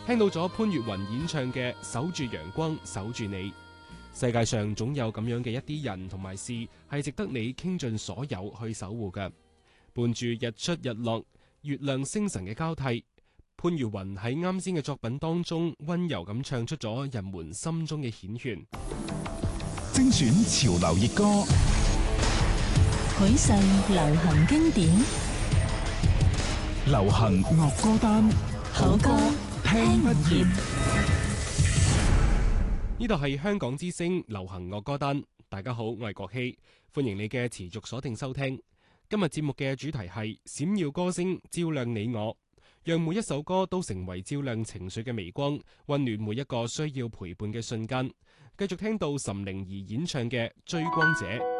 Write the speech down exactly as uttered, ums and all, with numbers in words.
聽到咗潘越雲演唱嘅《守住陽光守住你》。世界上總有咁樣嘅一啲人同埋事係值得你傾盡所有去守護嘅。伴住日出日落、月亮星辰嘅交替，潘越雲喺啱先嘅作品當中溫柔咁唱出咗人們心中嘅繾綣。 精選潮流熱歌， 許世流行經典， 流行樂歌單， 好歌聽不厭。 呢度係香港之聲流行樂歌單，大家好，我係郭希，歡迎你嘅持續鎖定收聽。今日節目嘅主題係閃耀歌聲照亮你我，讓每一首歌都成為照亮情緒嘅微光，溫暖每一個需要陪伴嘅瞬間。繼續聽到岑寧兒演唱嘅《追光者》。